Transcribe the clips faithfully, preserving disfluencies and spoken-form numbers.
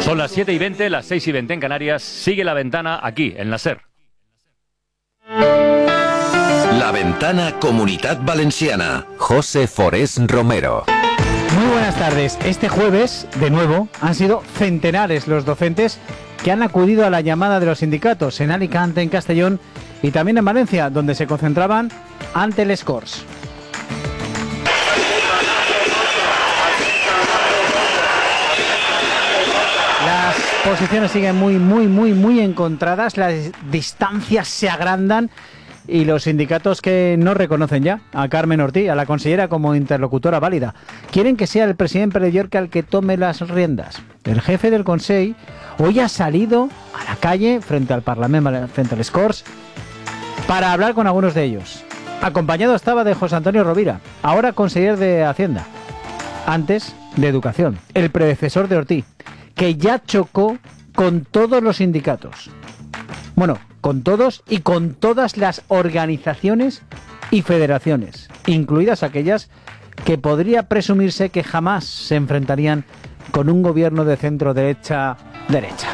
Son las siete y veinte, las seis y veinte en Canarias. Sigue La Ventana aquí, en la SER. La Ventana Comunitat Valenciana. José Forés Romero. Muy buenas tardes. Este jueves, de nuevo, han sido centenares los docentes que han acudido a la llamada de los sindicatos en Alicante, en Castellón y también en Valencia, donde se concentraban ante el Escorts. Las posiciones siguen muy, muy, muy, muy encontradas, las distancias se agrandan y los sindicatos que no reconocen ya a Carmen Ortí, a la consellera, como interlocutora válida, quieren que sea el presidente Pere Llorca el que tome las riendas. El jefe del Consell hoy ha salido a la calle frente al Parlamento, frente al Escorts, para hablar con algunos de ellos. Acompañado estaba de José Antonio Rovira, ahora consejero de Hacienda, antes de Educación, el predecesor de Ortí, que ya chocó con todos los sindicatos. Bueno, con todos y con todas las organizaciones y federaciones, incluidas aquellas que podría presumirse que jamás se enfrentarían con un gobierno de centro-derecha derecha.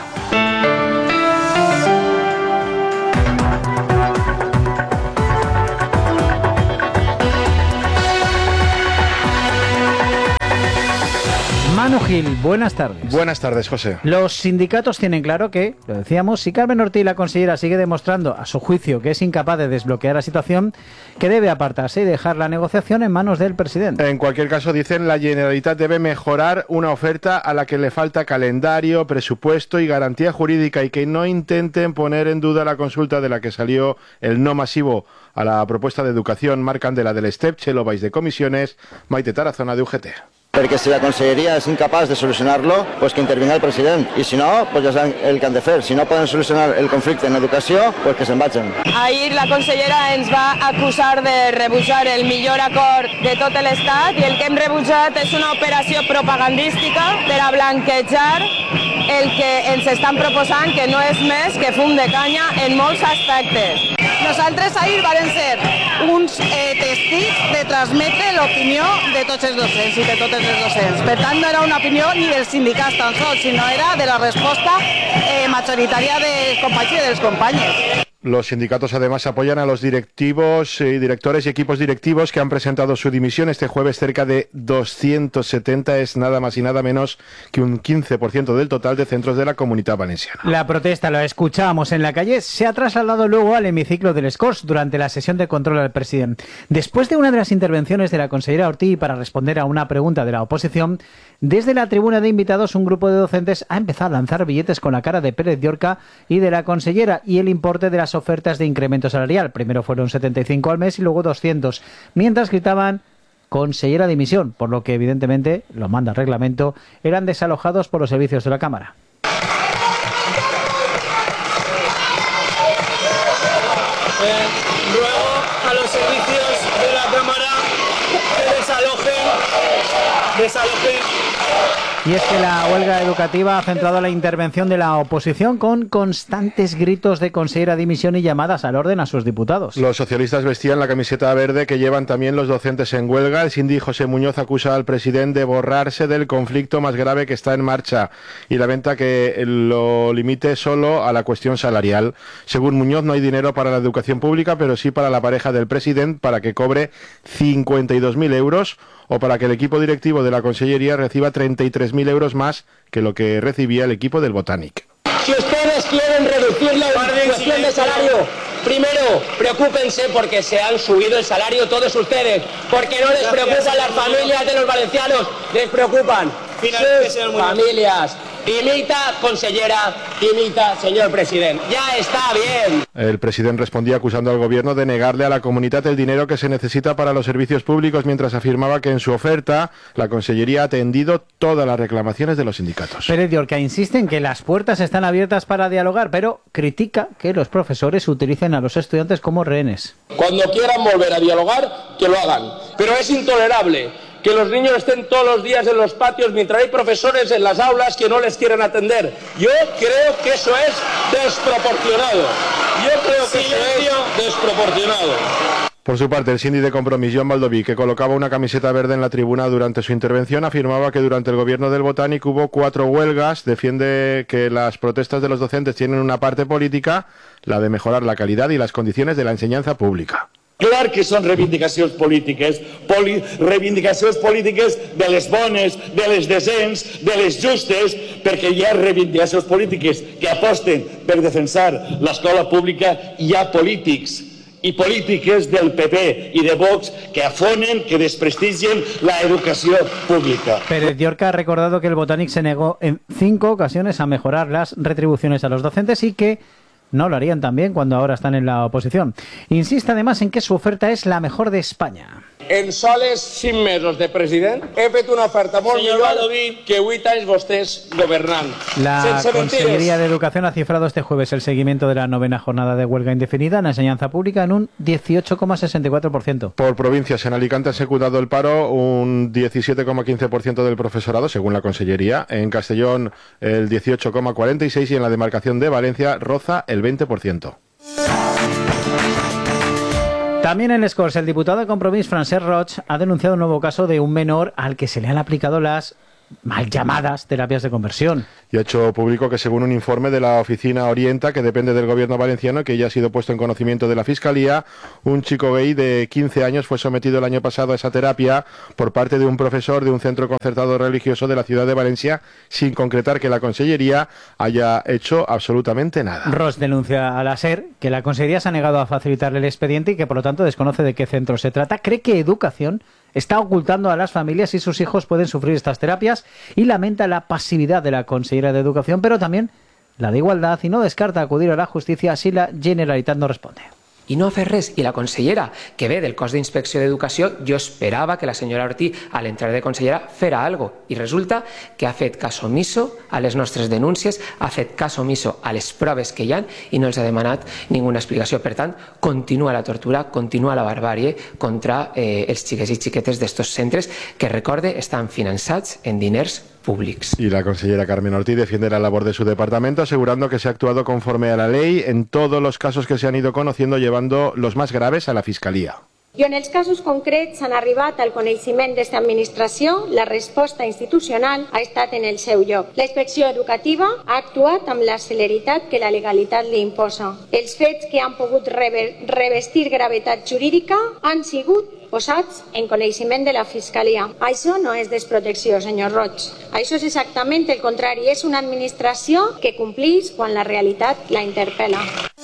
Manu Gil, buenas tardes. Buenas tardes, José. Los sindicatos tienen claro que, lo decíamos, si Carmen Ortí, la consellera, sigue demostrando a su juicio que es incapaz de desbloquear la situación, que debe apartarse y dejar la negociación en manos del presidente. En cualquier caso, dicen, la Generalitat debe mejorar una oferta a la que le falta calendario, presupuesto y garantía jurídica, y que no intenten poner en duda la consulta de la que salió el no masivo a la propuesta de educación. Marc Candela del STEP, Chelo Valls de Comisiones, Maite Tarazona de U G T. Perquè si la conselleria és incapaç de solucionar-lo, pues que intervinga el president. I si no, pues ja saben el que han de fer. Si no poden solucionar el conflicte en educació, pues que se'n vagin. Ahir la consellera ens va acusar de rebutjar el millor acord de tot l'Estat i el que hem rebutjat és una operació propagandística per a blanquejar el que ens estan proposant, que no és més que fum de canya en molts aspectes. Nosaltres ahir varen ser uns eh, testics de transmetre l'opinió de tots els docents i de totes les docents. Per tant, no era una opinió ni dels sindicats tan sols, sinó era de la resposta eh, majoritària dels companys i dels companys. Los sindicatos además apoyan a los directivos y directores y equipos directivos que han presentado su dimisión este jueves. Cerca de doscientos setenta, es nada más y nada menos que un quince por ciento del total de centros de la Comunitat Valenciana. La protesta, lo escuchábamos en la calle, se ha trasladado luego al hemiciclo del Escorts durante la sesión de control al presidente. Después de una de las intervenciones de la consellera Ortí para responder a una pregunta de la oposición, desde la tribuna de invitados un grupo de docentes ha empezado a lanzar billetes con la cara de Pérez Llorca y de la consellera y el importe de las ofertas de incremento salarial. Primero fueron setenta y cinco al mes y luego doscientos, mientras gritaban consellera dimisión, por lo que evidentemente, lo manda el reglamento, eran desalojados por los servicios de la Cámara. Eh, ruego a los servicios de la Cámara que desalojen, desalojen. Y es que la huelga educativa ha centrado la intervención de la oposición con constantes gritos de consellera dimisión y llamadas al orden a sus diputados. Los socialistas vestían la camiseta verde que llevan también los docentes en huelga. El sindi José Muñoz acusa al presidente de borrarse del conflicto más grave que está en marcha y lamenta que lo limite solo a la cuestión salarial. Según Muñoz, no hay dinero para la educación pública, pero sí para la pareja del presidente, para que cobre cincuenta y dos mil euros o para que el equipo directivo de la Consellería reciba treinta y tres mil euros más que lo que recibía el equipo del Botanic. Si ustedes quieren reducir la cuestión de salario, primero preocúpense porque se han subido el salario todos ustedes, porque no les preocupan las familias de los valencianos, les preocupan sus familias. Imita, consellera, imita, señor presidente. Ya está bien. El presidente respondía acusando al gobierno de negarle a la comunidad el dinero que se necesita para los servicios públicos, mientras afirmaba que en su oferta la consellería ha atendido todas las reclamaciones de los sindicatos. Pérez Llorca insiste en que las puertas están abiertas para dialogar, pero critica que los profesores utilicen a los estudiantes como rehenes. Cuando quieran volver a dialogar, que lo hagan. Pero es intolerable que los niños estén todos los días en los patios mientras hay profesores en las aulas que no les quieren atender. Yo creo que eso es desproporcionado. Yo creo que eso es desproporcionado. Por su parte, el síndic de Compromís, Joan Baldoví, que colocaba una camiseta verde en la tribuna durante su intervención, afirmaba que durante el gobierno del Botànic hubo cuatro huelgas. Defiende que las protestas de los docentes tienen una parte política, la de mejorar la calidad y las condiciones de la enseñanza pública. Clar que són reivindicacions polítiques, poli reivindicacions polítiques de les bones, de les decents, de les justes, perquè hi ha reivindicacions polítiques que aposten per defensar l'escola pública, hi ha polítics i polítiques del P P i de Vox que afonen, que desprestigien la educació pública. Pérez Llorca ha recordado que el Botànic se negó en cinco ocasiones a mejorar las retribuciones a los docentes y que no lo harían también cuando ahora están en la oposición. Insiste además en que su oferta es la mejor de España. En soles cinc mesos de president he fet una oferta molt millor que vuit anys vostès governant. La Consellería de Educación ha cifrado este jueves el seguimiento de la novena jornada de huelga indefinida en la enseñanza pública en un dieciocho coma sesenta y cuatro por ciento. Por provincias, en Alicante ha ejecutado el paro un diecisiete coma quince por ciento del profesorado, según la Consellería. En Castellón el dieciocho coma cuarenta y seis por ciento y en la demarcación de Valencia roza el veinte por ciento. También en Les Corts, el diputado de Compromís, Francesc Roig, ha denunciado un nuevo caso de un menor al que se le han aplicado las mal llamadas terapias de conversión. Y ha hecho público que según un informe de la oficina Orienta, que depende del gobierno valenciano, que ya ha sido puesto en conocimiento de la Fiscalía, un chico gay de quince años fue sometido el año pasado a esa terapia por parte de un profesor de un centro concertado religioso de la ciudad de Valencia, sin concretar que la Consellería haya hecho absolutamente nada. Roig denuncia a la SER que la Consellería se ha negado a facilitarle el expediente y que por lo tanto desconoce de qué centro se trata. Cree que Educación está ocultando a las familias si sus hijos pueden sufrir estas terapias y lamenta la pasividad de la consellera de Educación, pero también la de Igualdad, y no descarta acudir a la justicia si la Generalitat no responde. I no ha fet res. I la consellera, que ve del cos d'inspecció d'educació, jo esperava que la senyora Ortí, a l'entrar de consellera, fera algo. I resulta que ha fet cas omiso a les nostres denúncies, ha fet cas omiso a les proves que hi ha i no els ha demanat ninguna explicació. Per tant, continua la tortura, continua la barbàrie contra eh, els xiquets i xiquetes d'estos centres que, recorde, estan finançats en diners públics. Y la consellera Carmen Ortí defiende la labor de su departamento, asegurando que se ha actuado conforme a la ley en todos los casos que se han ido conociendo, llevando los más graves a la Fiscalía. I en els casos concrets s'han arribat al coneixement d'esta administració, la resposta institucional ha estat en el seu lloc. La inspecció educativa ha actuat amb la celeritat que la legalitat li imposa. Els fets que han pogut revestir gravetat jurídica han sigut posats en coneixement de la Fiscalia. Això no és desprotecció, senyor Roig. Això és exactament el contrari. És una administració que complís quan la realitat la interpel·la.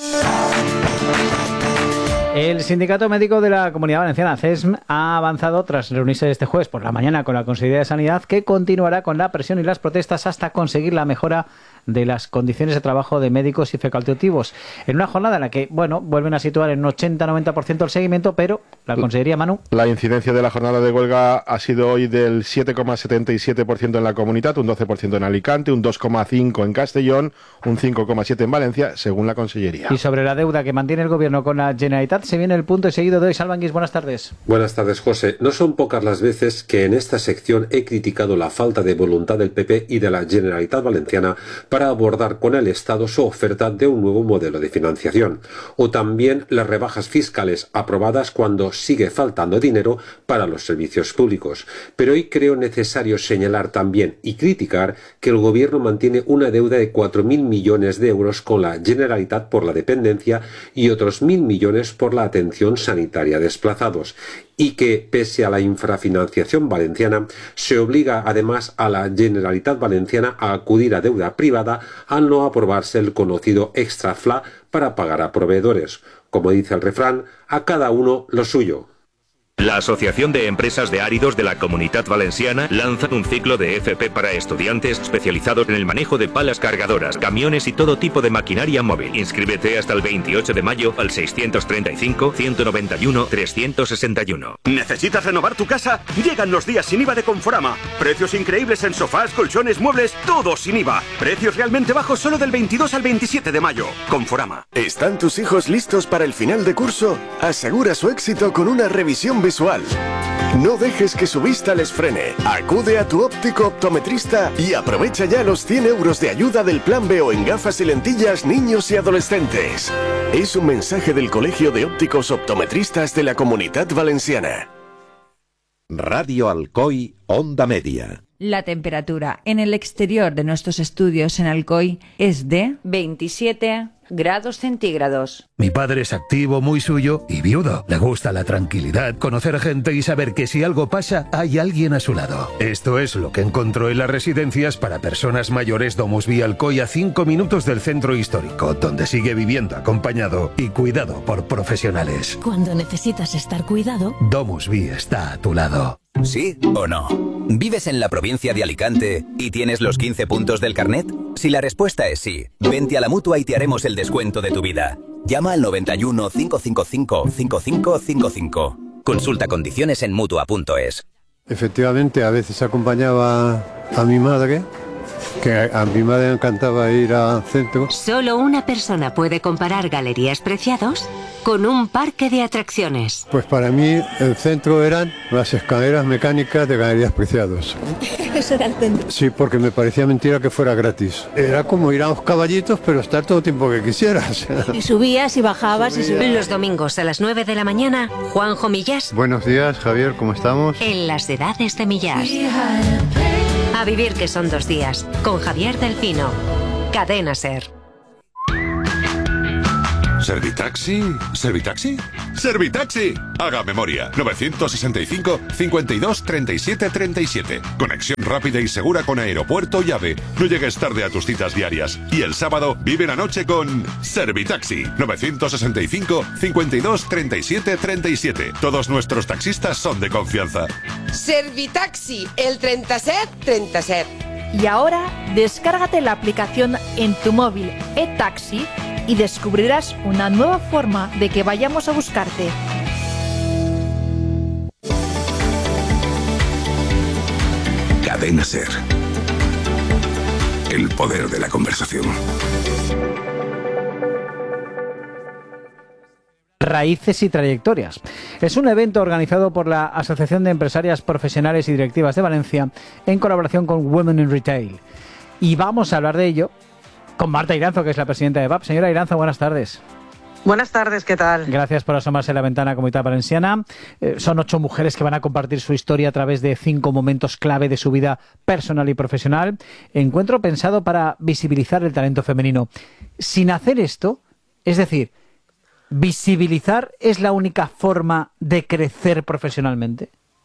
El Sindicato Médico de la Comunidad Valenciana, C E S M, ha avanzado tras reunirse este jueves por la mañana con la Consejería de Sanidad que continuará con la presión y las protestas hasta conseguir la mejora de las condiciones de trabajo de médicos y facultativos. En una jornada en la que, bueno, vuelven a situar en un ochenta a noventa por ciento el seguimiento, pero la Consejería, Manu... La incidencia de la jornada de huelga ha sido hoy del siete coma setenta y siete por ciento en la Comunitat, un doce por ciento en Alicante, un dos coma cinco por ciento en Castellón, un cinco coma siete por ciento en Valencia, según la Consellería. Y sobre la deuda que mantiene el Gobierno con la Generalitat, se viene el punto y seguido de hoy. Salvanguis, buenas tardes. Buenas tardes, José. No son pocas las veces que en esta sección he criticado la falta de voluntad del P P y de la Generalitat Valenciana para abordar con el Estado su oferta de un nuevo modelo de financiación, o también las rebajas fiscales aprobadas cuando sigue faltando dinero para los servicios públicos. Pero hoy creo necesario señalar también y criticar que el Gobierno mantiene una deuda de cuatro mil millones de euros con la Generalitat por la dependencia y otros mil millones por la atención sanitaria a desplazados, y que, pese a la infrafinanciación valenciana, se obliga además a la Generalitat Valenciana a acudir a deuda privada al no aprobarse el conocido extra F L A para pagar a proveedores. Como dice el refrán, a cada uno lo suyo. La Asociación de Empresas de Áridos de la Comunitat Valenciana lanza un ciclo de F P para estudiantes especializados en el manejo de palas cargadoras, camiones y todo tipo de maquinaria móvil. Inscríbete hasta el veintiocho de mayo al seiscientos treinta y cinco, ciento noventa y uno, trescientos sesenta y uno. ¿Necesitas renovar tu casa? Llegan los días sin I V A de Conforama. Precios increíbles en sofás, colchones, muebles, todo sin I V A. Precios realmente bajos solo del veintidós al veintisiete de mayo. Conforama. ¿Están tus hijos listos para el final de curso? Asegura su éxito con una revisión visual. No dejes que su vista les frene. Acude a tu óptico optometrista y aprovecha ya los cien euros de ayuda del Plan B O en gafas y lentillas niños y adolescentes. Es un mensaje del Colegio de Ópticos Optometristas de la Comunitat Valenciana. Radio Alcoy, Onda Media. La temperatura en el exterior de nuestros estudios en Alcoy es de veintisiete grados centígrados. Mi padre es activo, muy suyo y viudo. Le gusta la tranquilidad, conocer gente y saber que si algo pasa, hay alguien a su lado. Esto es lo que encontró en las residencias para personas mayores Domusvi Alcoy, a cinco minutos del centro histórico, donde sigue viviendo acompañado y cuidado por profesionales. Cuando necesitas estar cuidado, Domusvi está a tu lado. ¿Sí o no? ¿Vives en la provincia de Alicante y tienes los quince puntos del carnet? Si la respuesta es sí, vente a la Mutua y te haremos el descuento de tu vida. Llama al noventa y uno, cincuenta y cinco, cincuenta y cinco cincuenta y cinco. Consulta condiciones en mutua punto es. Efectivamente, a veces acompañaba a mi madre, que a mi madre le encantaba ir al centro. Solo una persona puede comparar Galerías Preciados con un parque de atracciones. Pues para mí el centro eran las escaleras mecánicas de Galerías Preciados. Eso era el centro. Sí, porque me parecía mentira que fuera gratis. Era como ir a los caballitos, pero estar todo el tiempo que quisieras. Y subías y bajabas y subías. Los domingos a las nueve de la mañana, Juanjo Millás. Buenos días, Javier, ¿cómo estamos? En las edades de Millás. A vivir que son dos días, con Javier del Pino. Cadena SER. ¿Servitaxi? ¿Servitaxi? ¡Servitaxi! Haga memoria. novecientos sesenta y cinco, cincuenta y dos, treinta y siete, treinta y siete. Conexión rápida y segura con aeropuerto y AVE. No llegues tarde a tus citas diarias. Y el sábado vive la noche con Servitaxi. novecientos sesenta y cinco, cincuenta y dos, treinta y siete, treinta y siete. Todos nuestros taxistas son de confianza. Servitaxi, el treinta set, treinta set. Y ahora, descárgate la aplicación en tu móvil eTaxi y descubrirás una nueva forma de que vayamos a buscarte. Cadena SER. El poder de la conversación. Raíces y trayectorias. Es un evento organizado por la Asociación de Empresarias Profesionales y Directivas de Valencia en colaboración con Women in Retail. Y vamos a hablar de ello con Marta Iranzo, que es la presidenta de V A P. Señora Iranzo, buenas tardes. Buenas tardes, ¿qué tal? Gracias por asomarse a la ventana Comunitat Valenciana. Eh, son ocho mujeres que van a compartir su historia a través de cinco momentos clave de su vida personal y profesional. Encuentro pensado para visibilizar el talento femenino. Sin hacer esto, es decir, ¿visibilizar es la única forma de crecer profesionalmente?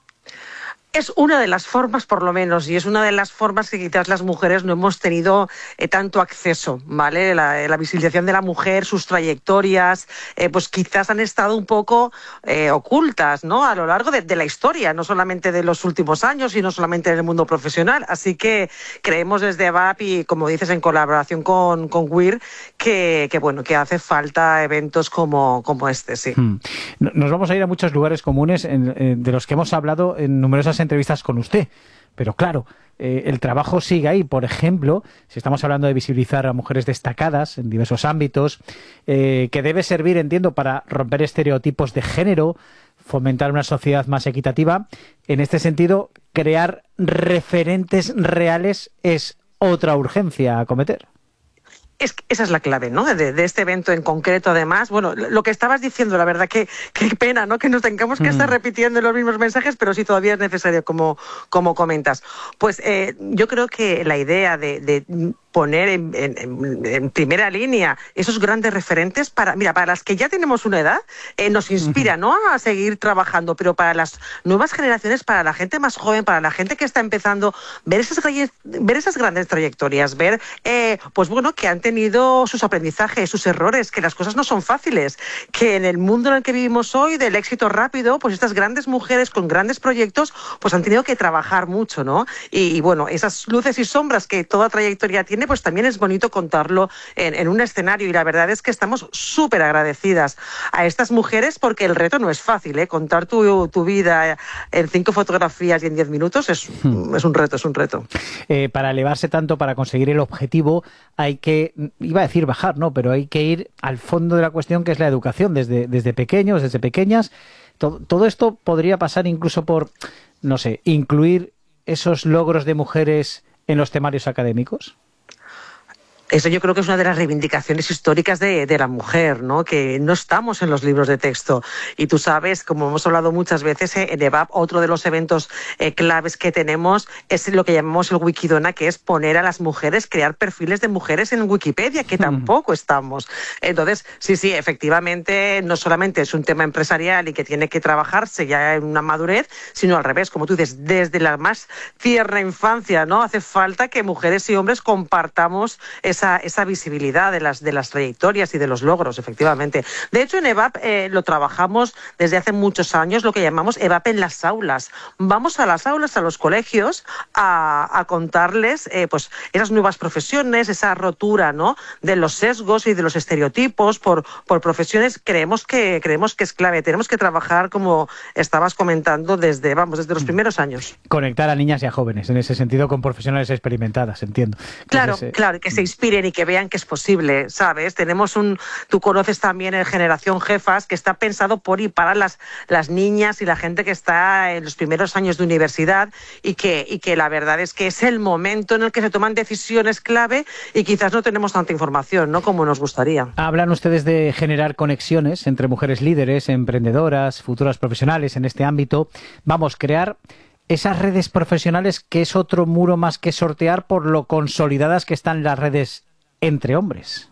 Es una de las formas, por lo menos, y es una de las formas que quizás las mujeres no hemos tenido eh, tanto acceso, ¿vale? La, la visibilización de la mujer, sus trayectorias, eh, pues quizás han estado un poco eh, ocultas, ¿no? A lo largo de, de la historia, no solamente de los últimos años y no solamente en el mundo profesional. Así que creemos desde V A P y, como dices, en colaboración con, con W I R, que, que, bueno, que hace falta eventos como, como este, sí. Hmm. Nos vamos a ir a muchos lugares comunes en, en, de los que hemos hablado en numerosas entrevistas con usted, pero claro, eh, el trabajo sigue ahí. Por ejemplo, si estamos hablando de visibilizar a mujeres destacadas en diversos ámbitos, eh, que debe servir, entiendo, para romper estereotipos de género, fomentar una sociedad más equitativa. En este sentido, crear referentes reales es otra urgencia a acometer. Es, esa es la clave, ¿no? De, de este evento en concreto, además. Bueno, lo que estabas diciendo, la verdad que qué pena, ¿no? Que nos tengamos que mm. estar repitiendo los mismos mensajes, pero sí todavía es necesario, como, como comentas. Pues eh, yo creo que la idea de, de poner en, en, en primera línea esos grandes referentes para, mira, para las que ya tenemos una edad, eh, nos inspira, ¿no? A seguir trabajando, pero para las nuevas generaciones, para la gente más joven, para la gente que está empezando, ver esas, ver esas grandes trayectorias, ver, eh, pues bueno, que han tenido sus aprendizajes, sus errores, que las cosas no son fáciles, que en el mundo en el que vivimos hoy, del éxito rápido, pues estas grandes mujeres con grandes proyectos, pues han tenido que trabajar mucho, ¿no? Y, y bueno, esas luces y sombras que toda trayectoria tiene, pues también es bonito contarlo en, en un escenario, y la verdad es que estamos súper agradecidas a estas mujeres porque el reto no es fácil, ¿eh? Contar tu, tu vida en cinco fotografías y en diez minutos es, hmm. es un reto, es un reto. Eh, para elevarse tanto, para conseguir el objetivo, hay que, iba a decir bajar, ¿no? Pero hay que ir al fondo de la cuestión, que es la educación, desde, desde pequeños, desde pequeñas. Todo, todo esto podría pasar incluso por, no sé, incluir esos logros de mujeres en los temarios académicos. Eso yo creo que es una de las reivindicaciones históricas de, de la mujer, ¿no? Que no estamos en los libros de texto. Y tú sabes, como hemos hablado muchas veces, eh, en E B A P, otro de los eventos eh, claves que tenemos es lo que llamamos el Wikidona, que es poner a las mujeres, crear perfiles de mujeres en Wikipedia, que tampoco estamos. Entonces, sí, sí, efectivamente, no solamente es un tema empresarial y que tiene que trabajarse ya en una madurez, sino al revés, como tú dices, desde la más tierna infancia, ¿no? Hace falta que mujeres y hombres compartamos esa, esa visibilidad de las, de las trayectorias y de los logros, efectivamente. De hecho, en E B A P eh, lo trabajamos desde hace muchos años, lo que llamamos E B A P en las aulas. Vamos a las aulas, a los colegios, a, a contarles eh, pues esas nuevas profesiones, esa rotura, ¿no?, de los sesgos y de los estereotipos por, por profesiones. Creemos que, creemos que es clave. Tenemos que trabajar, como estabas comentando, desde, vamos, desde los primeros años. Conectar a niñas y a jóvenes, en ese sentido, con profesionales experimentadas, entiendo. Claro, Entonces, eh... claro, que se inspiren y que vean que es posible, ¿sabes? Tenemos un, tú conoces también el Generación Jefas, que está pensado por y para las, las niñas y la gente que está en los primeros años de universidad y que, y que la verdad es que es el momento en el que se toman decisiones clave y quizás no tenemos tanta información, ¿no?, como nos gustaría. Hablan ustedes de generar conexiones entre mujeres líderes, emprendedoras, futuras profesionales en este ámbito. Vamos, crear esas redes profesionales, que es otro muro más que sortear por lo consolidadas que están las redes entre hombres.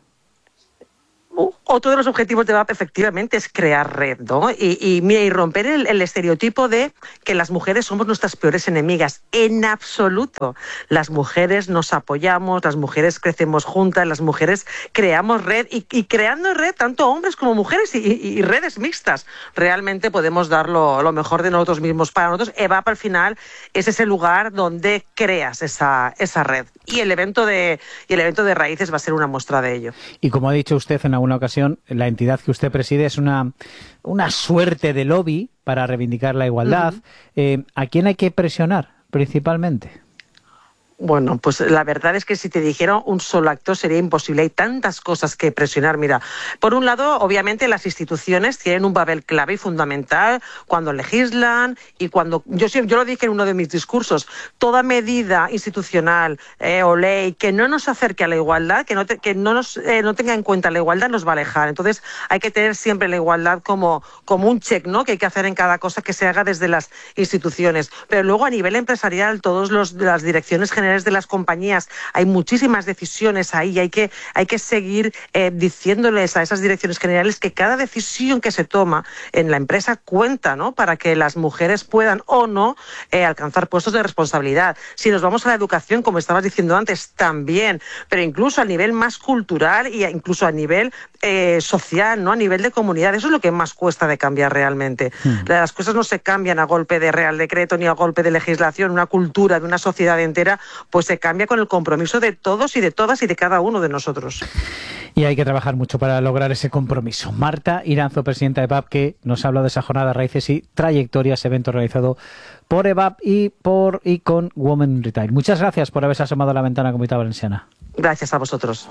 Otro de los objetivos de E B A P, efectivamente, es crear red, ¿no? Y, y, y romper el, el estereotipo de que las mujeres somos nuestras peores enemigas. En absoluto. Las mujeres nos apoyamos, las mujeres crecemos juntas, las mujeres creamos red y, y creando red, tanto hombres como mujeres y, y, y redes mixtas. Realmente podemos dar lo, lo mejor de nosotros mismos. Para nosotros, E B A P al final es ese lugar donde creas esa, esa red. Y el evento de, y el evento de Raíces va a ser una muestra de ello. Y como ha dicho usted en alguna ocasión, la entidad que usted preside es una, una suerte de lobby para reivindicar la igualdad. Uh-huh. eh, ¿A quién hay que presionar principalmente? Bueno, pues la verdad es que si te dijera un solo acto sería imposible. Hay tantas cosas que presionar. Mira, por un lado, obviamente las instituciones tienen un papel clave y fundamental cuando legislan y cuando, yo, yo lo dije en uno de mis discursos, toda medida institucional eh, o ley que no nos acerque a la igualdad, que no, te, que no, nos, eh, no tenga en cuenta la igualdad, nos va a alejar. Entonces hay que tener siempre la igualdad como, como un check, ¿no?, que hay que hacer en cada cosa que se haga desde las instituciones. Pero luego a nivel empresarial, todas las direcciones generales de las compañías, hay muchísimas decisiones ahí y hay que, hay que seguir eh, diciéndoles a esas direcciones generales que cada decisión que se toma en la empresa cuenta, ¿no?, para que las mujeres puedan o no eh, alcanzar puestos de responsabilidad. Si nos vamos a la educación, como estabas diciendo antes, también, pero incluso a nivel más cultural e incluso a nivel eh, social, ¿no?, a nivel de comunidad. Eso es lo que más cuesta de cambiar realmente. Hmm. Las cosas no se cambian a golpe de Real Decreto ni a golpe de legislación. Una cultura de una sociedad entera pues se cambia con el compromiso de todos y de todas y de cada uno de nosotros. Y hay que trabajar mucho para lograr ese compromiso. Marta Iranzo, presidenta de E B A P, que nos habla de esa jornada Raíces y Trayectorias, evento realizado por E B A P y, por, y con Women in Retail. Muchas gracias por haberse asomado a la ventana Comunitat Valenciana. Gracias a vosotros.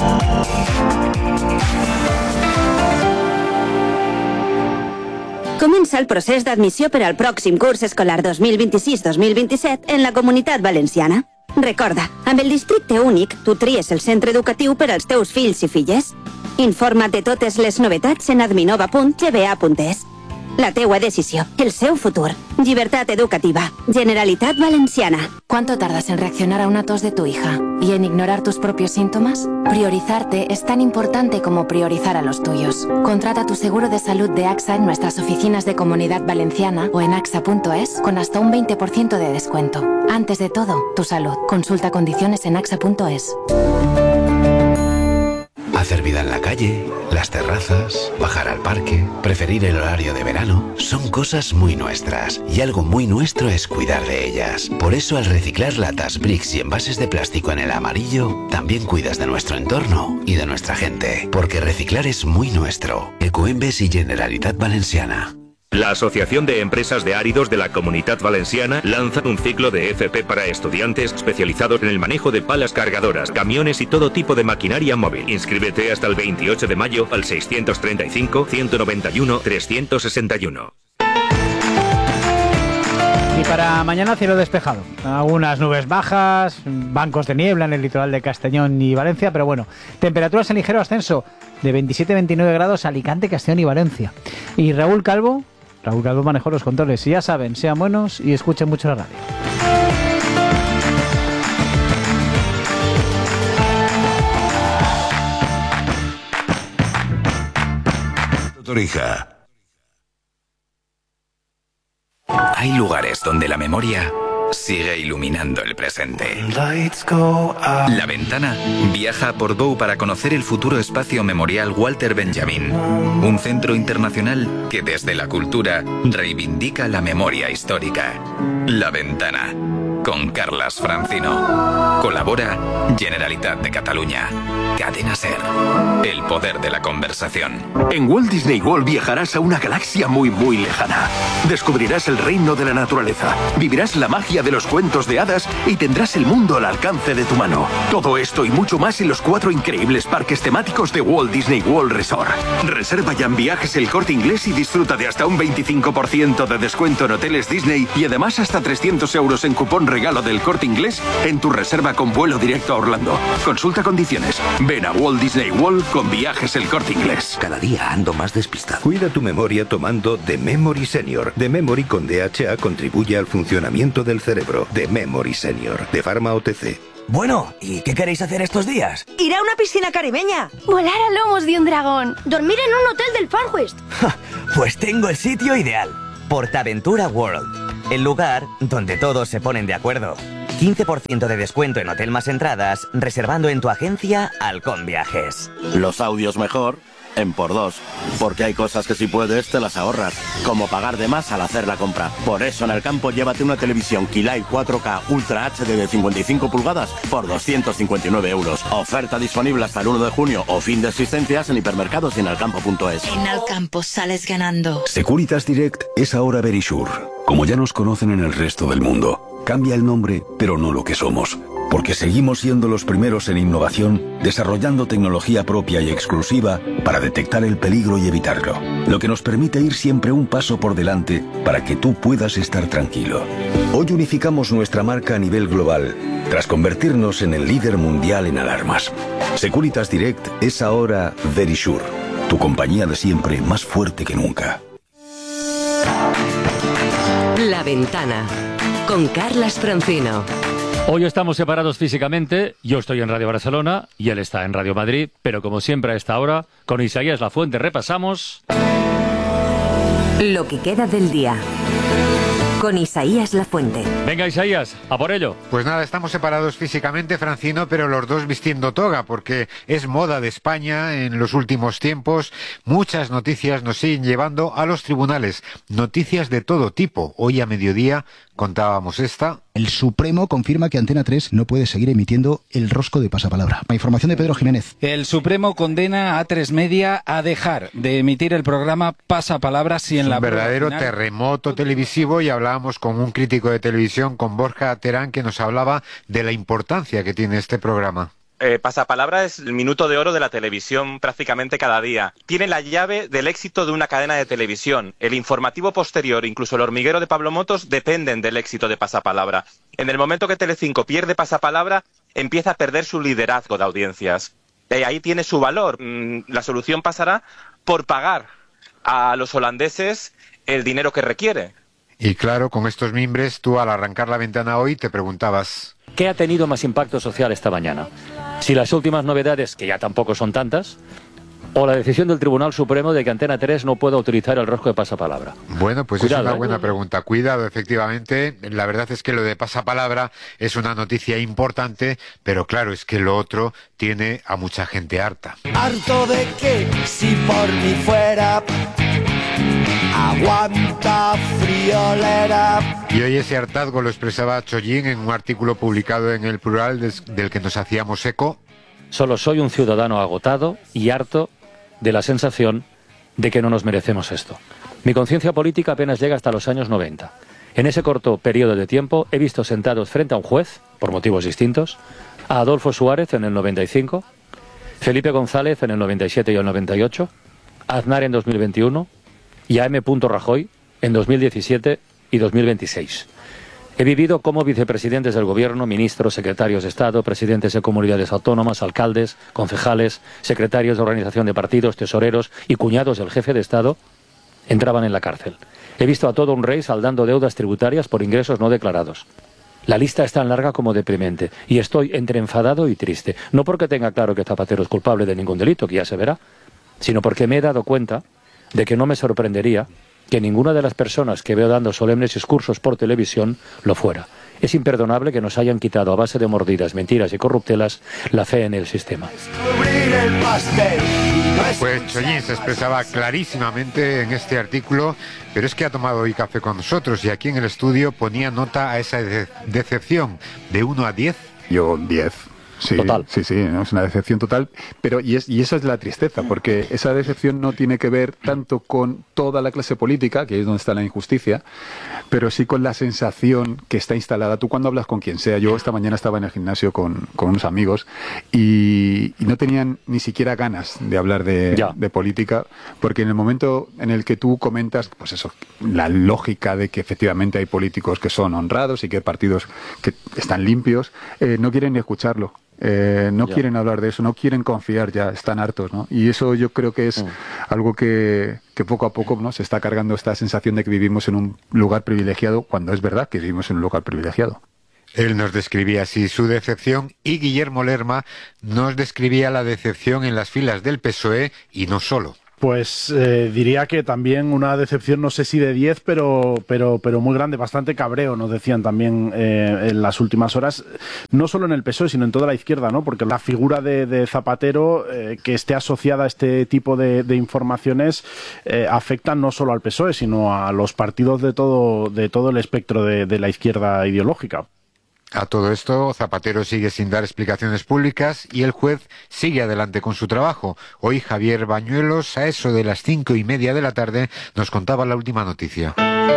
Comença el procés d'admissió per al pròxim curs escolar dos mil vint-i-sis dos mil vint-i-set en la Comunitat Valenciana. Recorda, amb el districte únic, tu tries el centre educatiu per als teus fills i filles. Informa't de totes les novetats en adminova punt g b a punt es. La teua decisió, el seu futur. Llibertat educativa. Generalitat Valenciana. ¿Cuánto tardas en reaccionar a una tos de tu hija? ¿Y en ignorar tus propios síntomas? Priorizarte es tan importante como priorizar a los tuyos. Contrata tu seguro de salud de AXA en nuestras oficinas de Comunidad Valenciana o en axa punto es con hasta un veinte por ciento de descuento. Antes de todo, tu salud. Consulta condiciones en axa punto es. Hacer vida en la calle, las terrazas, bajar al parque, preferir el horario de verano, son cosas muy nuestras y algo muy nuestro es cuidar de ellas. Por eso al reciclar latas, bricks y envases de plástico en el amarillo, también cuidas de nuestro entorno y de nuestra gente. Porque reciclar es muy nuestro. Ecoembes y Generalitat Valenciana. La Asociación de Empresas de Áridos de la Comunitat Valenciana lanza un ciclo de F P para estudiantes especializados en el manejo de palas cargadoras, camiones y todo tipo de maquinaria móvil. Inscríbete hasta el veintiocho de mayo al seiscientos treinta y cinco, ciento noventa y uno, trescientos sesenta y uno. Y para mañana cielo despejado. Algunas nubes bajas, bancos de niebla en el litoral de Castellón y Valencia, pero bueno, temperaturas en ligero ascenso de veintisiete a veintinueve grados Alicante, Castellón y Valencia. Y Raúl Calvo, Raúl Calvo manejó los controles. Y ya saben, sean buenos y escuchen mucho la radio. Torija. Hay lugares donde la memoria sigue iluminando el presente. La Ventana viaja a Portbou para conocer el futuro espacio memorial Walter Benjamin, un centro internacional que desde la cultura reivindica la memoria histórica. La Ventana, con Carlas Francino. Colabora Generalitat de Catalunya. Cadena SER. El poder de la conversación. En Walt Disney World viajarás a una galaxia muy muy lejana. Descubrirás el reino de la naturaleza, vivirás la magia de los cuentos de hadas y tendrás el mundo al alcance de tu mano. Todo esto y mucho más en los cuatro increíbles parques temáticos de Walt Disney World Resort. Reserva ya en Viajes El Corte Inglés y disfruta de hasta un veinticinco por ciento de descuento en hoteles Disney y además hasta trescientos euros en cupón regalo del Corte Inglés en tu reserva con vuelo directo a Orlando. Consulta condiciones. Ven a Walt Disney World con Viajes El Corte Inglés. Cada día ando más despistado. Cuida tu memoria tomando The Memory Senior. The Memory con D H A contribuye al funcionamiento del cerebro. The Memory Senior, de Pharma O T C. Bueno, ¿y qué queréis hacer estos días? Ir a una piscina caribeña. Volar a lomos de un dragón. Dormir en un hotel del Far West. Pues tengo el sitio ideal. Portaventura World. El lugar donde todos se ponen de acuerdo. quince por ciento de descuento en hotel más entradas, reservando en tu agencia Halcón Viajes. Los audios mejor en por dos, porque hay cosas que si puedes te las ahorras, como pagar de más al hacer la compra. Por eso en el campo llévate una televisión Kilai cuatro K Ultra H D de cincuenta y cinco pulgadas por doscientos cincuenta y nueve euros. Oferta disponible hasta el uno de junio o fin de existencias en hipermercados y en alcampo punto es. En Alcampo sales ganando. Securitas Direct es ahora Verisure. Como ya nos conocen en el resto del mundo. Cambia el nombre, pero no lo que somos. Porque seguimos siendo los primeros en innovación, desarrollando tecnología propia y exclusiva para detectar el peligro y evitarlo. Lo que nos permite ir siempre un paso por delante para que tú puedas estar tranquilo. Hoy unificamos nuestra marca a nivel global, tras convertirnos en el líder mundial en alarmas. Securitas Direct es ahora Verisure, tu compañía de siempre más fuerte que nunca. La Ventana, con Carlas Francino. Hoy estamos separados físicamente, yo estoy en Radio Barcelona y él está en Radio Madrid, pero como siempre a esta hora, con Isaías Lafuente repasamos... Lo que queda del día. Con Isaías Lafuente. Venga, Isaías, a por ello. Pues nada, estamos separados físicamente, Francino, pero los dos vistiendo toga, porque es moda de España en los últimos tiempos. Muchas noticias nos siguen llevando a los tribunales. Noticias de todo tipo. Hoy a mediodía contábamos esta. El Supremo confirma que Antena tres no puede seguir emitiendo el rosco de pasapalabra. La información de Pedro Jiménez. El Supremo condena a A tres Media a dejar de emitir el programa Pasapalabra si en es la un verdadero final... terremoto televisivo, y hablábamos con un crítico de televisión, con Borja Terán, que nos hablaba de la importancia que tiene este programa. Eh, Pasapalabra es el minuto de oro de la televisión prácticamente cada día. Tiene la llave del éxito de una cadena de televisión. El informativo posterior, incluso El hormiguero de Pablo Motos, dependen del éxito de Pasapalabra. En el momento que Telecinco pierde Pasapalabra, empieza a perder su liderazgo de audiencias. Y ahí tiene su valor. La solución pasará por pagar a los holandeses el dinero que requiere. Y claro, con estos mimbres, tú al arrancar la ventana hoy te preguntabas... ¿Qué ha tenido más impacto social esta mañana? Si las últimas novedades, que ya tampoco son tantas, o la decisión del Tribunal Supremo de que Antena tres no pueda utilizar el rosco de pasapalabra. Bueno, pues Cuidado, es una buena ¿eh? pregunta. Cuidado, efectivamente. La verdad es que lo de pasapalabra es una noticia importante, pero claro, es que lo otro tiene a mucha gente harta. Harto de que, si por mí fuera... Aguanta friolera. Y hoy ese hartazgo lo expresaba Chollín en un artículo publicado en El Plural des, del que nos hacíamos eco. Solo soy un ciudadano agotado y harto de la sensación de que no nos merecemos esto. Mi conciencia política apenas llega hasta los años noventa. En ese corto periodo de tiempo he visto sentados frente a un juez, por motivos distintos, a Adolfo Suárez en el noventa y cinco, Felipe González en el noventa y siete y el noventa y ocho, a Aznar en dos mil veintiuno... y a M. Rajoy en dos mil diecisiete y dos mil veintiséis. He vivido como vicepresidentes del gobierno, ministros, secretarios de Estado, presidentes de comunidades autónomas, alcaldes, concejales, secretarios de organización de partidos, tesoreros y cuñados del jefe de Estado entraban en la cárcel. He visto a todo un rey saldando deudas tributarias por ingresos no declarados. La lista es tan larga como deprimente y estoy entre enfadado y triste. No porque tenga claro que Zapatero es culpable de ningún delito, que ya se verá, sino porque me he dado cuenta de que no me sorprendería que ninguna de las personas que veo dando solemnes discursos por televisión lo fuera. Es imperdonable que nos hayan quitado a base de mordidas, mentiras y corruptelas la fe en el sistema. Pues Chollín se expresaba clarísimamente en este artículo, pero es que ha tomado hoy café con nosotros y aquí en el estudio ponía nota a esa de decepción de uno a diez. Yo diez. Sí, total. Sí, sí, ¿no? Es una decepción total, pero y, es, y esa es la tristeza, porque esa decepción no tiene que ver tanto con toda la clase política, que es donde está la injusticia, pero sí con la sensación que está instalada. Tú cuando hablas con quien sea, yo esta mañana estaba en el gimnasio con, con unos amigos y, y no tenían ni siquiera ganas de hablar de, de política, porque en el momento en el que tú comentas, pues eso, la lógica de que efectivamente hay políticos que son honrados y que hay partidos que están limpios, eh, no quieren ni escucharlo. Eh, no ya. quieren hablar de eso, no quieren confiar ya, están hartos, ¿no? Y eso yo creo que es mm. algo que, que poco a poco, ¿no?, se está cargando esta sensación de que vivimos en un lugar privilegiado, cuando es verdad que vivimos en un lugar privilegiado. Él nos describía así su decepción y Guillermo Lerma nos describía la decepción en las filas del P S O E y no solo. Pues eh, diría que también una decepción, no sé si de diez, pero, pero, pero muy grande, bastante cabreo, nos decían también eh, en las últimas horas, no solo en el P S O E, sino en toda la izquierda, ¿no? Porque la figura de, de Zapatero, eh, que esté asociada a este tipo de, de informaciones, eh, afecta no solo al P S O E, sino a los partidos de todo, de todo el espectro de, de la izquierda ideológica. A todo esto, Zapatero sigue sin dar explicaciones públicas y el juez sigue adelante con su trabajo. Hoy Javier Bañuelos, a eso de las cinco y media de la tarde, nos contaba la última noticia.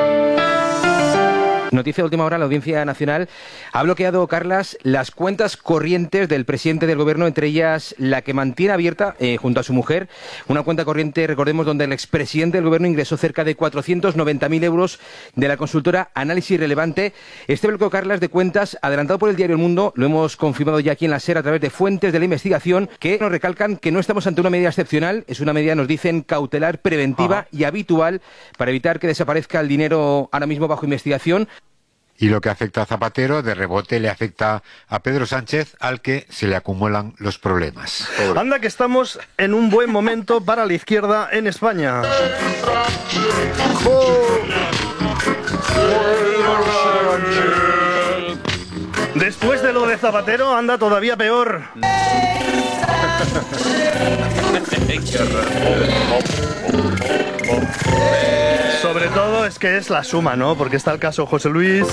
Noticia de última hora, la Audiencia Nacional ha bloqueado, Carlas, las cuentas corrientes del presidente del Gobierno, entre ellas la que mantiene abierta eh, junto a su mujer, una cuenta corriente, recordemos, donde el expresidente del Gobierno ingresó cerca de cuatrocientos noventa mil euros de la consultora Análisis Relevante. Este bloqueo, Carlas, de cuentas, adelantado por el diario El Mundo, lo hemos confirmado ya aquí en la SER a través de fuentes de la investigación, que nos recalcan que no estamos ante una medida excepcional, es una medida, nos dicen, cautelar, preventiva Ajá. y habitual para evitar que desaparezca el dinero ahora mismo bajo investigación. Y lo que afecta a Zapatero, de rebote le afecta a Pedro Sánchez, al que se le acumulan los problemas. Pobre. Anda que estamos en un buen momento para la izquierda en España. Después de lo de Zapatero, anda todavía peor. Sobre todo es que es la suma, ¿no? Porque está el caso José Luis.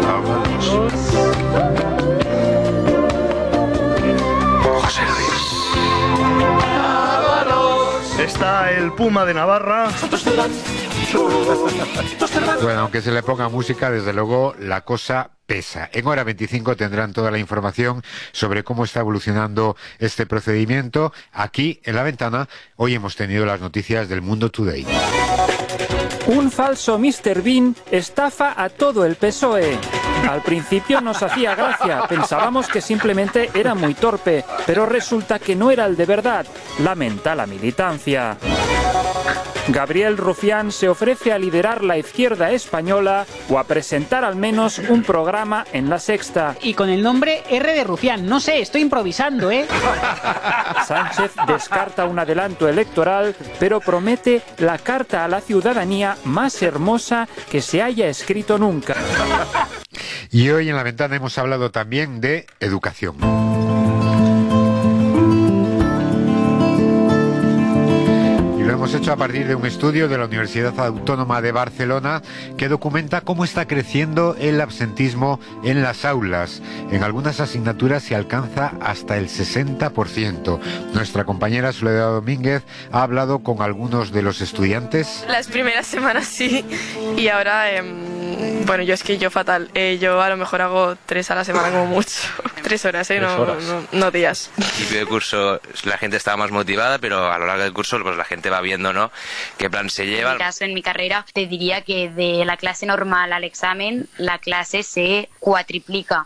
José Luis. Está el Puma de Navarra. Bueno, aunque se le ponga música, desde luego la cosa pesa. En hora veinticinco tendrán toda la información sobre cómo está evolucionando este procedimiento. Aquí, en La Ventana, hoy hemos tenido las noticias del Mundo Today. Un falso míster Bean estafa a todo el P S O E. Al principio nos hacía gracia, pensábamos que simplemente era muy torpe, pero resulta que no era el de verdad, lamenta la militancia. Gabriel Rufián se ofrece a liderar la izquierda española o a presentar al menos un programa en La Sexta. Y con el nombre R de Rufián, no sé, estoy improvisando, ¿eh? Sánchez descarta un adelanto electoral, pero promete la carta a la ciudadanía más hermosa que se haya escrito nunca. Y hoy en La Ventana hemos hablado también de educación. Hemos hecho a partir de un estudio de la Universidad Autónoma de Barcelona que documenta cómo está creciendo el absentismo en las aulas. En algunas asignaturas se alcanza hasta el sesenta por ciento. Nuestra compañera Soledad Domínguez ha hablado con algunos de los estudiantes. Las primeras semanas sí, y ahora, eh, bueno, yo es que yo fatal. Eh, yo a lo mejor hago tres a la semana como mucho. Tres horas, ¿eh? Tres no, horas. No, no días. Al principio del curso la gente estaba más motivada, pero a lo largo del curso pues la gente va viendo, ¿no?, qué plan se lleva. En mi caso, en mi carrera, te diría que de la clase normal al examen, la clase se cuatriplica.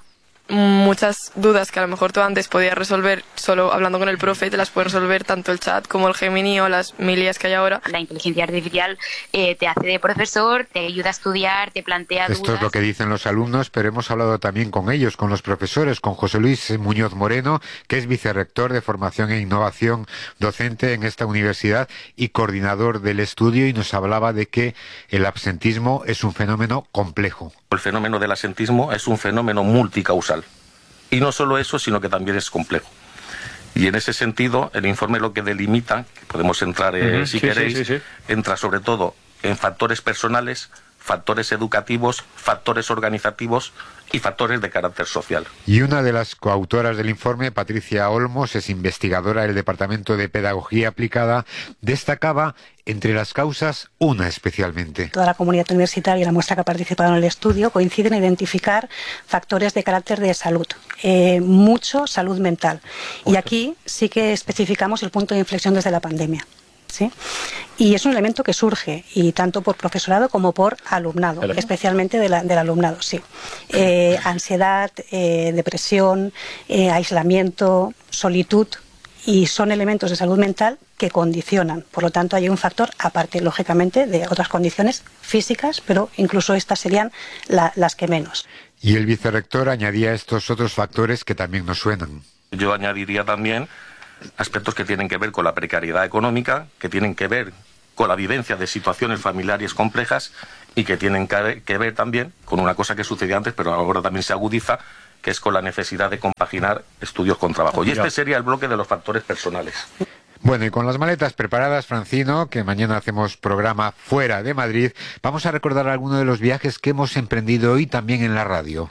Muchas dudas que a lo mejor tú antes podías resolver solo hablando con el profe, te las puede resolver tanto el chat como el Gemini o las mil I As que hay ahora. La inteligencia artificial eh, te hace de profesor, te ayuda a estudiar, te plantea dudas. Esto es lo que dicen los alumnos, pero hemos hablado también con ellos, con los profesores, con José Luis Muñoz Moreno, que es vicerrector de Formación e Innovación Docente en esta universidad y coordinador del estudio, y nos hablaba de que el absentismo es un fenómeno complejo. El fenómeno del absentismo es un fenómeno multicausal. Y no solo eso, sino que también es complejo. Y en ese sentido, el informe lo que delimita, que podemos entrar eh, Uh-huh. si Sí, queréis, sí, sí, sí. entra sobre todo en factores personales, factores educativos, factores organizativos y factores de carácter social. Y una de las coautoras del informe, Patricia Olmos, es investigadora del Departamento de Pedagogía Aplicada, destacaba entre las causas una especialmente. Toda la comunidad universitaria y la muestra que ha participado en el estudio coinciden en identificar factores de carácter de salud, eh, mucho salud mental. Y aquí sí que especificamos el punto de inflexión desde la pandemia. ¿Sí? Y es un elemento que surge, y tanto por profesorado como por alumnado, ¿El? especialmente de la, del alumnado, sí. Eh, ansiedad, eh, depresión, eh, aislamiento, solitud, y son elementos de salud mental que condicionan. Por lo tanto, hay un factor, aparte, lógicamente, de otras condiciones físicas, pero incluso estas serían la, las que menos. Y el vicerrector añadía estos otros factores que también nos suenan. Yo añadiría también aspectos que tienen que ver con la precariedad económica, que tienen que ver con la vivencia de situaciones familiares complejas y que tienen que ver también con una cosa que sucedía antes, pero ahora también se agudiza, que es con la necesidad de compaginar estudios con trabajo. Y este sería el bloque de los factores personales. Bueno, y con las maletas preparadas, Francino, que mañana hacemos programa fuera de Madrid, vamos a recordar algunos de los viajes que hemos emprendido hoy también en la radio.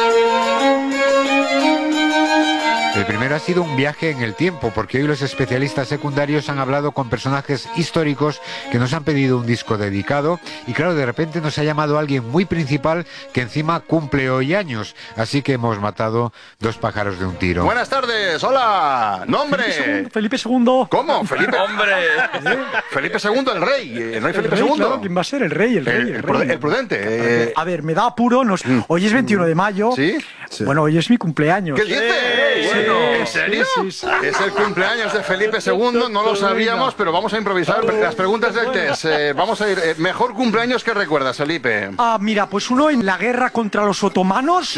El primero ha sido un viaje en el tiempo, porque hoy los especialistas secundarios han hablado con personajes históricos que nos han pedido un disco dedicado, y claro, de repente nos ha llamado alguien muy principal que encima cumple hoy años, así que hemos matado dos pájaros de un tiro. Buenas tardes, hola, nombre. Felipe segundo. ¿Cómo? Felipe. Hombre. Felipe segundo, el rey, el rey Felipe El rey, segundo. claro, ¿quién va a ser? El rey, el rey. El, El, el rey. prud- el prudente. eh. A ver, me da apuro. Nos... Hoy es veintiuno de mayo. ¿Sí? Bueno, hoy es mi cumpleaños. ¿Qué dices? Sí, Bueno, sí, ¿en serio? sí, sí. Es el cumpleaños de Felipe segundo, no lo sabíamos, pero vamos a improvisar las preguntas del test. Eh, vamos a ir. eh, mejor cumpleaños que recuerdas, Felipe. Ah, mira, pues uno en la guerra contra los otomanos,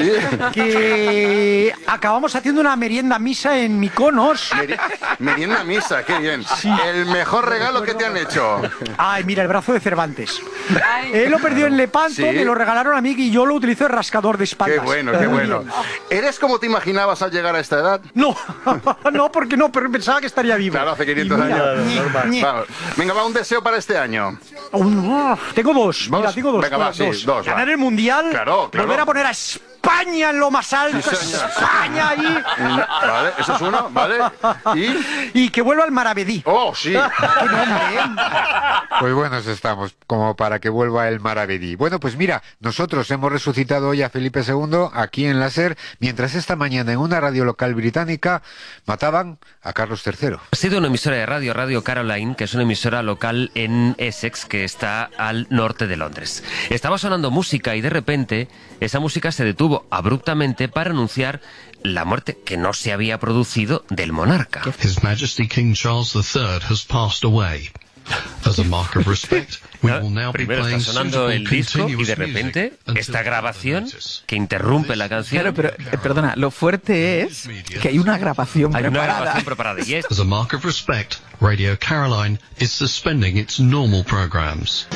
que acabamos haciendo una merienda misa en Mykonos. Meri- merienda misa, qué bien. El mejor regalo que te han hecho. Ay, mira, el brazo de Cervantes. Él lo perdió en Lepanto, Sí. me lo regalaron a mí y yo lo utilizo de rascador de espaldas. Qué bueno, qué Muy bueno. bien. ¿Eres como te imaginabas al llegar a esta edad? No, no, porque no, pero pensaba que estaría vivo. Claro, hace quinientos Y mira, años. ñe, Normal. ñe. Vamos. Venga, va un deseo para este año. Un- tengo dos, mira, ¿Dos? tengo dos. Venga, va, dos. sí, dos, va. Ganar el mundial, Claro, claro. volver a poner a España en lo más alto, Sí, señor. España ahí. Vale, eso es uno, vale. Y, y que vuelva al Maravedí. Oh, sí. Qué nombre, ¿eh? Pues buenos estamos, como para que vuelva el Maravedí. Bueno, pues mira, nosotros hemos resucitado hoy a Felipe segundo aquí en la SER, mientras esta mañana en una radio local británica mataban a Carlos tercero. Ha sido una emisora de radio, Radio Caroline, que es una emisora local en Essex, que está al norte de Londres. Estaba sonando música y de repente esa música se detuvo abruptamente para anunciar la muerte que no se había producido del monarca. His Majesty King Charles the Third has passed away. As a mark of respect, we will now be Primero playing está sonando suitable el disco y continuous de music repente until esta grabación que interrumpe la canción. Claro, pero eh, perdona, lo fuerte es que hay una grabación Hay una preparada. grabación preparada y es As a mark of respect, Radio Caroline is suspending its normal programs.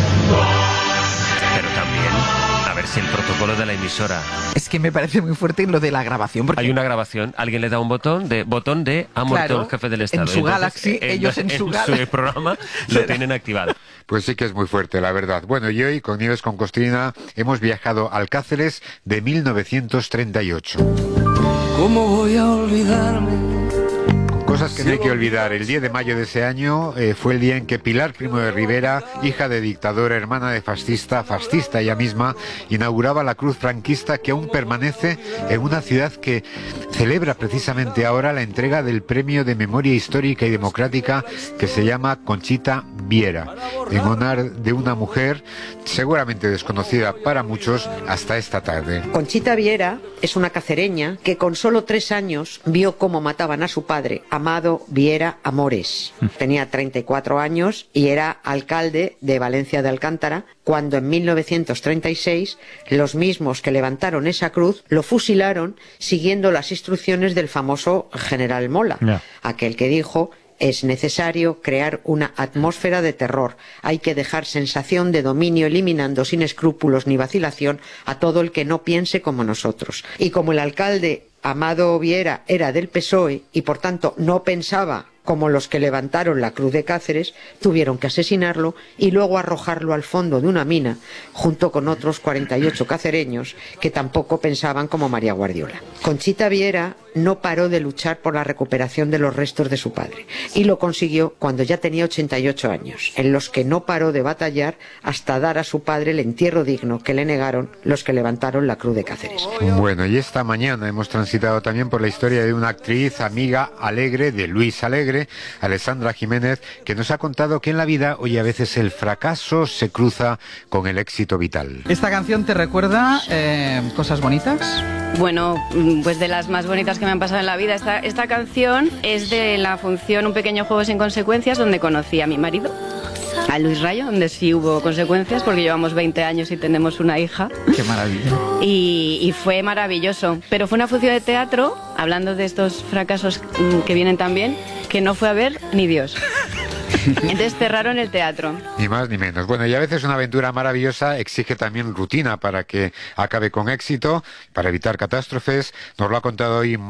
Pero también, a ver si el protocolo de la emisora. Es que me parece muy fuerte lo de la grabación. Porque Hay una grabación, alguien le da un botón de botón de ha muerto Claro, el jefe del en Estado. su Y entonces, Galaxy, en- ellos en su Galaxy. programa lo tienen activado. Pues sí que es muy fuerte, la verdad. Bueno, y hoy con Nieves con Costrina hemos viajado al Cáceres de mil novecientos treinta y ocho. ¿Cómo voy a olvidarme? Con Cosas que no hay que olvidar. El diez de mayo de ese año eh, fue el día en que Pilar Primo de Rivera, hija de dictadora, hermana de fascista, fascista ella misma, inauguraba la cruz franquista que aún permanece en una ciudad que celebra precisamente ahora la entrega del Premio de Memoria Histórica y Democrática que se llama Conchita Viera, en honor de una mujer seguramente desconocida para muchos hasta esta tarde. Conchita Viera es una cacereña que con solo tres años vio cómo mataban a su padre, Amado Viera Amores. Tenía treinta y cuatro años y era alcalde de Valencia de Alcántara, cuando en mil novecientos treinta y seis los mismos que levantaron esa cruz lo fusilaron siguiendo las instrucciones del famoso general Mola, yeah. aquel que dijo: es necesario crear una atmósfera de terror. Hay que dejar sensación de dominio, eliminando sin escrúpulos ni vacilación a todo el que no piense como nosotros. Y como el alcalde Amado Viera era del P S O E y por tanto no pensaba como los que levantaron la cruz de Cáceres, tuvieron que asesinarlo y luego arrojarlo al fondo de una mina, junto con otros cuarenta y ocho cacereños que tampoco pensaban como María Guardiola. Conchita Viera no paró de luchar por la recuperación de los restos de su padre, y lo consiguió cuando ya tenía ochenta y ocho años, en los que no paró de batallar hasta dar a su padre el entierro digno que le negaron los que levantaron la cruz de Cáceres. Bueno, y esta mañana hemos transitado también por la historia de una actriz, amiga, alegre de Luis Alegre, Alessandra Jiménez, que nos ha contado que en la vida, oye, a veces el fracaso se cruza con el éxito vital. ¿Esta canción te recuerda eh, cosas bonitas? Bueno, pues de las más bonitas que me han pasado en la vida. Esta, esta canción es de la función Un pequeño juego sin consecuencias, donde conocí a mi marido, a Luis Rayo, donde sí hubo consecuencias porque llevamos veinte años y tenemos una hija. ¡Qué maravilla! Y, y fue maravilloso. Pero fue una función de teatro, hablando de estos fracasos que vienen también, que no fue a ver ni Dios. Entonces cerraron el teatro. Ni más ni menos. Bueno, y a veces una aventura maravillosa exige también rutina para que acabe con éxito, para evitar catástrofes. Nos lo ha contado hoy